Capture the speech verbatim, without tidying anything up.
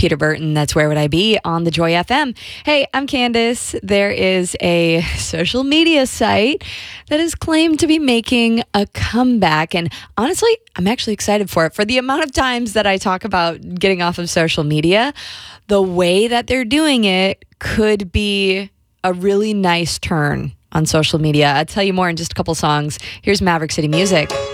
Peter Burton, That's Where Would I Be on the Joy F M. Hey, I'm Candace. There is a social media site that is claimed to be making a comeback. And honestly, I'm actually excited for it. For the amount of times that I talk about getting off of social media, the way that they're doing it could be a really nice turn on social media. I'll tell you more in just a couple songs. Here's Maverick City Music.